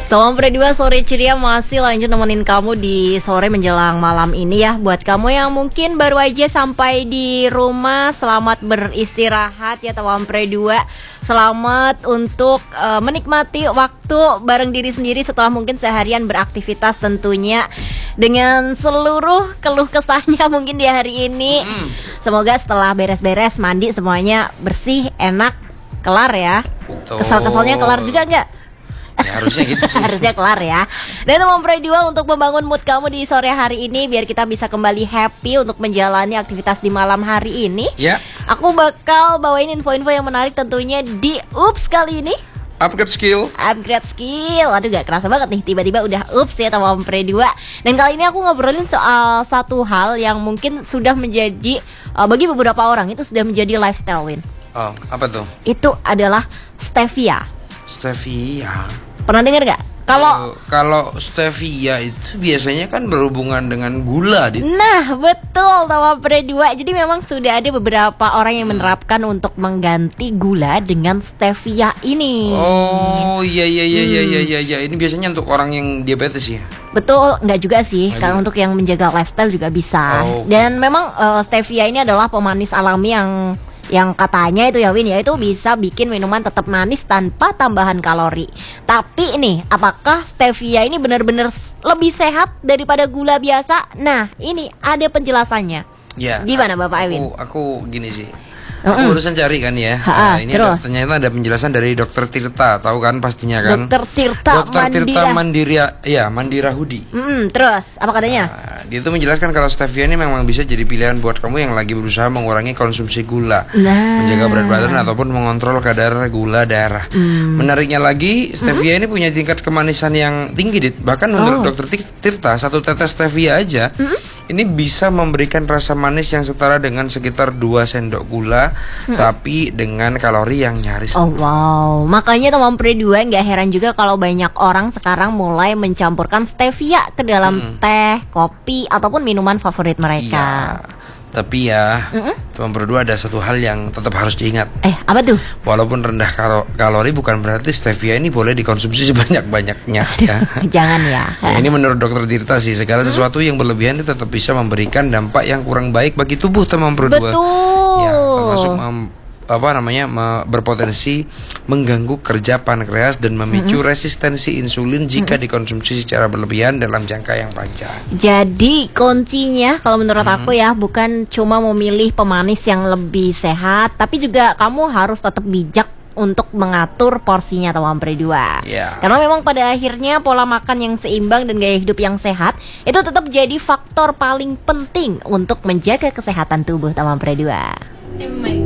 Tomam Pre2 sore ceria masih lanjut nemenin kamu di sore menjelang malam ini ya. Buat kamu yang mungkin baru aja sampai di rumah, selamat beristirahat ya Tomam Pre2. Selamat untuk menikmati waktu bareng diri sendiri setelah mungkin seharian beraktivitas tentunya, dengan seluruh keluh kesahnya mungkin di hari ini. Semoga setelah beres-beres mandi semuanya bersih, enak, kelar ya. Kesal-kesalnya kelar juga enggak? Ya, harusnya gitu sih. Harusnya kelar ya. Dan Tomam Pre2 untuk membangun mood kamu di sore hari ini, biar kita bisa kembali happy untuk menjalani aktivitas di malam hari ini. Ya. Aku bakal bawain info-info yang menarik tentunya di Ups kali ini. Upgrade skill. Upgrade skill. Aduh, gak kerasa banget nih tiba-tiba udah ups ya Tomam Pre2. Dan kali ini aku ngobrolin soal satu hal yang mungkin sudah menjadi bagi beberapa orang itu sudah menjadi lifestyle, Win. Oh, apa tuh? Itu adalah stevia. Stevia. Pernah dengar gak? Kalau stevia itu biasanya kan berhubungan dengan gula, Dit. Nah, betul Tomam Pre2. Jadi memang sudah ada beberapa orang yang menerapkan untuk mengganti gula dengan stevia ini. Oh, iya. Ini biasanya untuk orang yang diabetes ya. Betul, enggak juga sih. Kalau untuk yang menjaga lifestyle juga bisa. Dan memang stevia ini adalah pemanis alami yang katanya itu ya Win ya, itu bisa bikin minuman tetap manis tanpa tambahan kalori. Tapi ini, apakah stevia ini benar-benar lebih sehat daripada gula biasa? Nah, ini ada penjelasannya. Ya. Gimana Bapak Ewin? Aku gini sih. Aku barusan cari kan ya. Ini ternyata ada penjelasan dari Dokter Tirta, tahu kan pastinya kan? Dokter Tirta Mandirahudi. Terus apa katanya? Dia tuh menjelaskan kalau stevia ini memang bisa jadi pilihan buat kamu yang lagi berusaha mengurangi konsumsi gula, menjaga berat badan ataupun mengontrol kadar gula darah. Menariknya lagi, stevia ini punya tingkat kemanisan yang tinggi, Dit. Bahkan menurut Dokter Tirta, satu tetes stevia aja ini bisa memberikan rasa manis yang setara dengan sekitar 2 sendok gula, tapi dengan kalori yang nyaris. Oh wow, makanya Tomam Pre2 nggak heran juga kalau banyak orang sekarang mulai mencampurkan stevia ke dalam teh, kopi, ataupun minuman favorit mereka. Iya. Tapi ya, Tomam Pre2 ada satu hal yang tetap harus diingat. Apa tuh? Walaupun rendah kalori bukan berarti stevia ini boleh dikonsumsi sebanyak-banyaknya ya. Jangan ya. Ini menurut Dokter Tirta sih, segala sesuatu yang berlebihan itu tetap bisa memberikan dampak yang kurang baik bagi tubuh Tomam Pre2. Betul. Ya, termasuk berpotensi mengganggu kerja pankreas dan memicu resistensi insulin jika dikonsumsi secara berlebihan dalam jangka yang panjang. Jadi kuncinya kalau menurut aku ya, bukan cuma memilih pemanis yang lebih sehat, tapi juga kamu harus tetap bijak untuk mengatur porsinya Tomam Pre2. Karena memang pada akhirnya pola makan yang seimbang dan gaya hidup yang sehat itu tetap jadi faktor paling penting untuk menjaga kesehatan tubuh Tomam Pre2.